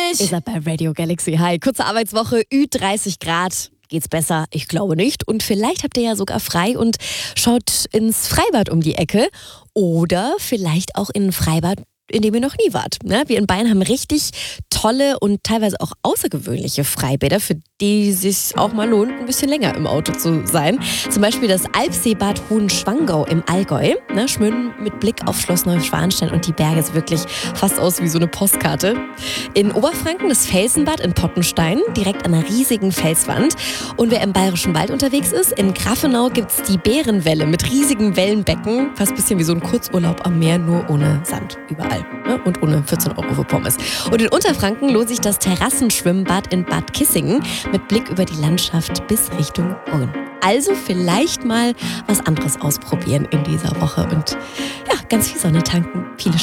nicht. Ihr seid bei Radio Galaxy. Hi, kurze Arbeitswoche, Ü30 Grad. Geht's besser? Ich glaube nicht. Und vielleicht habt ihr ja sogar frei und schaut ins Freibad um die Ecke. Oder vielleicht auch in ein Freibad, in dem ihr noch nie wart. Ne? Wir in Bayern haben richtig tolle und teilweise auch außergewöhnliche Freibäder, für die es sich auch mal lohnt, ein bisschen länger im Auto zu sein. Zum Beispiel das Alpseebad Hohenschwangau im Allgäu. Ne? Schwimmen mit Blick auf Schloss Neuschwanstein und die Berge, ist wirklich fast aus wie so eine Postkarte. In Oberfranken das Felsenbad in Pottenstein, direkt an einer riesigen Felswand. Und wer im Bayerischen Wald unterwegs ist, in Grafenau gibt's die Bärenwelle mit riesigen Wellenbecken. Fast ein bisschen wie so ein Kurzurlaub am Meer, nur ohne Sand überall. Ne? Und ohne 14 € für Pommes. Und in Unterfranken lohnt sich das Terrassenschwimmbad in Bad Kissingen mit Blick über die Landschaft bis Richtung Rhön. Also vielleicht mal was anderes ausprobieren in dieser Woche und ja, ganz viel Sonne tanken, viele